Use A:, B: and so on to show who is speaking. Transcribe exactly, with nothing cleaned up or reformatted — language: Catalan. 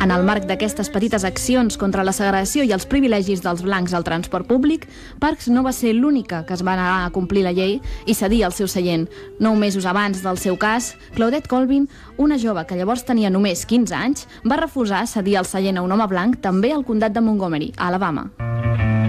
A: En el marc d'aquestes petites accions contra la segregació i els privilegis dels blancs al transport públic, Parks no va ser l'única que es va negar a complir la llei i cedir el seu seient. Nou mesos abans del seu cas, Claudette Colvin, una jove que llavors tenia només quinze anys, va refusar cedir el seient a un home blanc també al comtat de Montgomery, a Alabama.